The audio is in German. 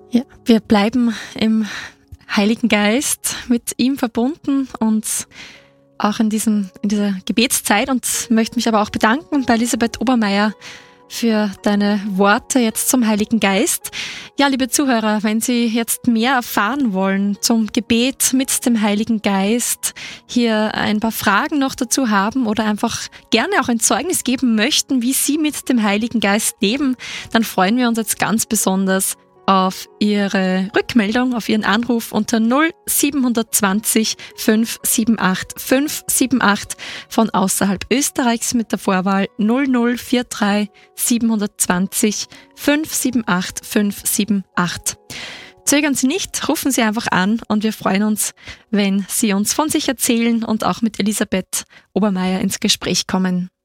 Ja, wir bleiben im Heiligen Geist mit ihm verbunden und auch in dieser Gebetszeit, und möchte mich aber auch bedanken bei Elisabeth Obermeier für deine Worte jetzt zum Heiligen Geist. Ja, liebe Zuhörer, wenn Sie jetzt mehr erfahren wollen zum Gebet mit dem Heiligen Geist, hier ein paar Fragen noch dazu haben oder einfach gerne auch ein Zeugnis geben möchten, wie Sie mit dem Heiligen Geist leben, dann freuen wir uns jetzt ganz besonders auf Ihre Rückmeldung, auf Ihren Anruf unter 0720 578 578 von außerhalb Österreichs mit der Vorwahl 0043 720 578 578. Zögern Sie nicht, rufen Sie einfach an und wir freuen uns, wenn Sie uns von sich erzählen und auch mit Elisabeth Obermeier ins Gespräch kommen.